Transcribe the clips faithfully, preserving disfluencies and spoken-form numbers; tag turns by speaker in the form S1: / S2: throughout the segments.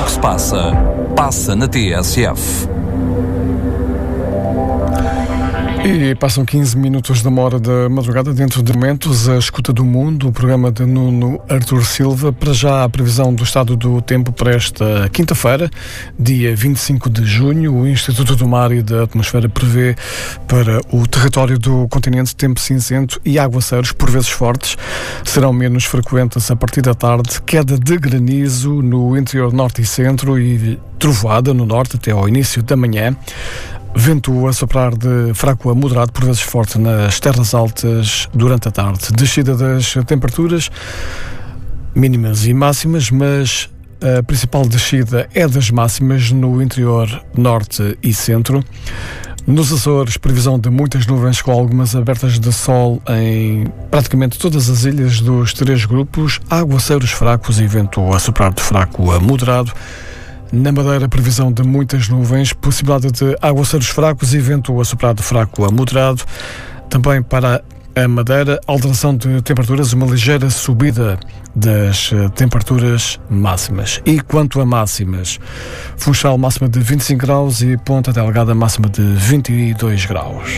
S1: que se passa, passa na T S F.
S2: E passam quinze minutos de uma hora da madrugada. Dentro de momentos, a Escuta do Mundo, o programa de Nuno Artur Silva. Para já, a previsão do estado do tempo para esta quinta-feira, dia vinte e cinco de junho. O Instituto do Mar e da Atmosfera prevê para o território do continente tempo cinzento e aguaceiros, por vezes fortes. Serão menos frequentes a partir da tarde. Queda de granizo no interior norte e centro e trovoada no norte até ao início da manhã. Vento a soprar de fraco a moderado, por vezes forte nas terras altas durante a tarde. Descida das temperaturas mínimas e máximas, mas a principal descida é das máximas no interior norte e centro. Nos Açores, previsão de muitas nuvens com algumas abertas de sol em praticamente todas as ilhas dos três grupos. Aguaceiros fracos e vento a soprar de fraco a moderado. Na Madeira, previsão de muitas nuvens, possibilidade de aguaceiros fracos e vento a soprar de fraco a moderado. Também para a Madeira, alteração de temperaturas, uma ligeira subida das temperaturas máximas. E quanto a máximas, Funchal máxima de vinte e cinco graus e Ponta Delgada máxima de vinte e dois graus.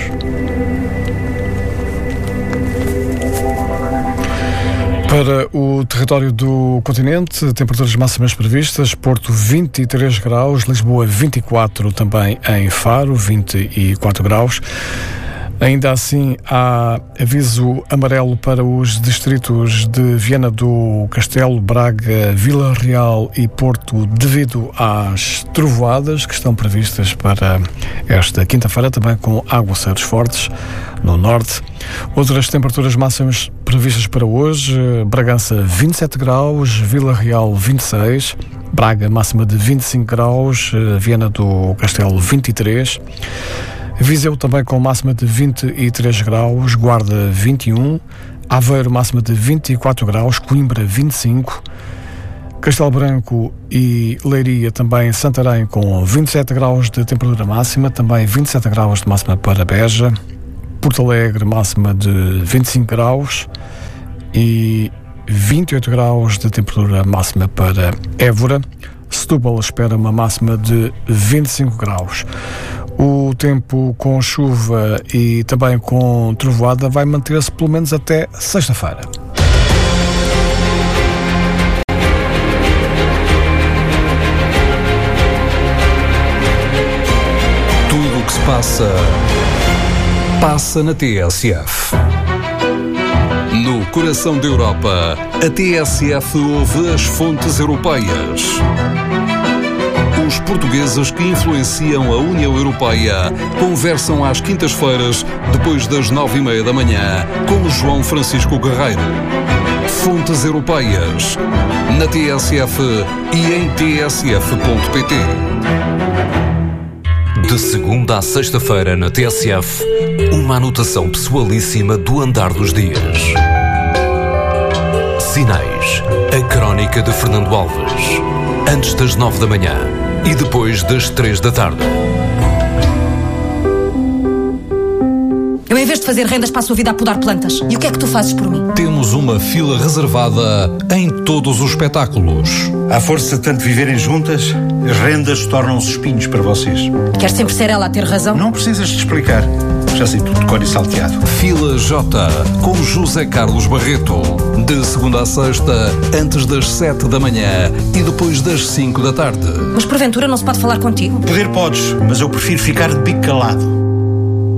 S2: Para o território do continente, temperaturas máximas previstas: Porto vinte e três graus, Lisboa vinte e quatro, também em Faro vinte e quatro graus. Ainda assim, há aviso amarelo para os distritos de Viana do Castelo, Braga, Vila Real e Porto devido às trovoadas que estão previstas para esta quinta-feira, também com aguaceiros fortes no norte. Outras temperaturas máximas previstas para hoje: Bragança vinte e sete graus, Vila Real vinte e seis, Braga máxima de vinte e cinco graus, Viana do Castelo vinte e três, Viseu também com máxima de vinte e três graus, Guarda vinte e um, Aveiro máxima de vinte e quatro graus, Coimbra vinte e cinco, Castelo Branco e Leiria também, Santarém com vinte e sete graus de temperatura máxima, também vinte e sete graus de máxima para Beja, Porto Alegre máxima de vinte e cinco graus e vinte e oito graus de temperatura máxima para Évora. Setúbal espera uma máxima de vinte e cinco graus. O tempo com chuva e também com trovoada vai manter-se pelo menos até sexta-feira.
S1: Tudo o que se passa, passa na T S F. No coração da Europa, a T S F ouve as fontes europeias. Os portugueses que influenciam a União Europeia conversam às quintas-feiras, depois das nove e meia da manhã, com João Francisco Guerreiro. Fontes Europeias, na T S F e em t s f ponto p t. De segunda à sexta-feira na T S F, uma anotação pessoalíssima do andar dos dias. Sinais, a crónica de Fernando Alves, antes das nove da manhã e depois das três da tarde.
S3: Eu, em vez de fazer rendas, passo a vida a podar plantas. E o que é que tu fazes por mim?
S4: Temos uma fila reservada em todos os espetáculos.
S5: À força de tanto viverem juntas, as rendas tornam-se espinhos para vocês.
S3: Queres sempre ser ela a ter razão?
S5: Não precisas de explicar. Já sei tudo de cor e salteado.
S1: Fila J, com José Carlos Barreto. De segunda a sexta, antes das sete da manhã e depois das cinco da tarde.
S3: Mas porventura não se pode falar contigo?
S5: Poder podes, mas eu prefiro ficar de bico calado.